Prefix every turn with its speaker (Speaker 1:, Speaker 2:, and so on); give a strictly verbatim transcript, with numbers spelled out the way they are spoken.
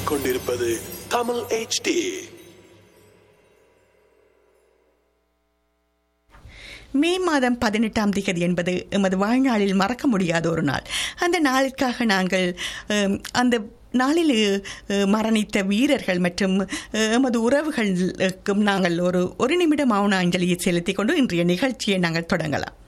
Speaker 1: கேட்டுக்கொண்டிருப்பது Tamil H D.
Speaker 2: மே மாதம் பதினெட்டாம் திகதி என்பது எமது வாழ்நாளில் மறக்க முடியாத ஒரு நாள். அந்த நாளுக்காக நாங்கள் அந்த நாளில் மரணித்த வீரர்கள் மற்றும் எமது உறவுகளுக்கும் நாங்கள் ஒரு ஒரு நிமிடம் மௌன அஞ்சலியை செலுத்திக் கொண்டு இன்றைய நிகழ்ச்சியை நாங்கள் தொடங்கலாம்.